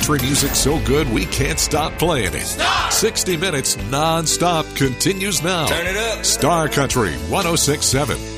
country music so good we can't stop playing it. Stop! 60 minutes non-stop continues now. Turn it up. Star Country 106.7.